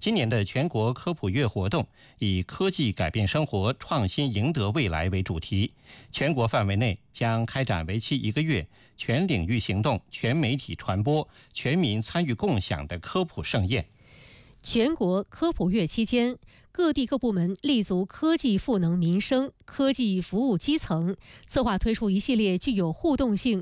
今年的全国科普月活动以科技改变生活，创新赢得未来为主题。全国范围内将开展为期1个月、全领域行动、全媒体传播、全民参与共享的科普盛宴。 全国科普月期间，各地各部门立足科技赋能民生、科技服务基层，策划推出一系列具有互动性、